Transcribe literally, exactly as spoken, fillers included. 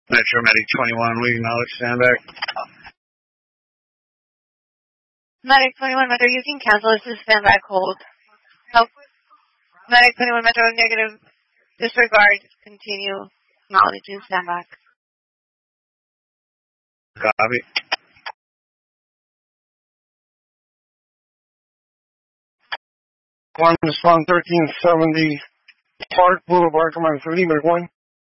Metro Medic twenty-one, we acknowledge stand back. Medic twenty-one Metro, you can cancel this to stand back hold. Nope. Medic twenty-one Metro, negative. Disregard. Continue. Acknowledge and stand back. Copy. One respond thirteen seventy Park Boulevard, command three, Medic one.